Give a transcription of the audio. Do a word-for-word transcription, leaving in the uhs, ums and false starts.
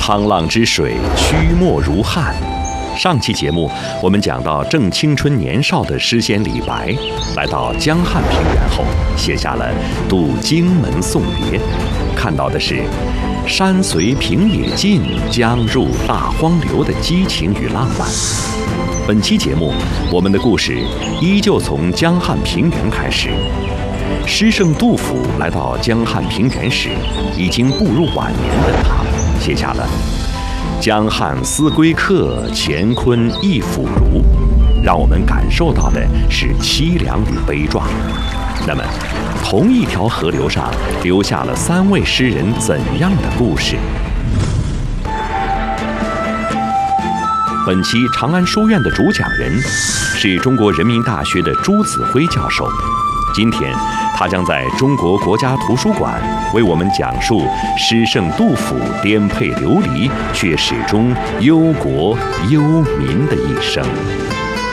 沧浪之水，曲墨如汉。上期节目我们讲到，正青春年少的诗仙李白，来到江汉平原后，写下了《渡荆门送别》，看到的是山随平野尽，江入大荒流的激情与浪漫。本期节目，我们的故事依旧从江汉平原开始。诗圣杜甫来到江汉平原时，已经步入晚年的他，写下了江汉思归客，乾坤亦复如，让我们感受到的是凄凉与悲壮。那么，同一条河流上留下了三位诗人怎样的故事？本期长安书院的主讲人是中国人民大学的朱子辉教授。今天，他将在中国国家图书馆为我们讲述诗圣杜甫颠沛流离却始终忧国忧民的一生。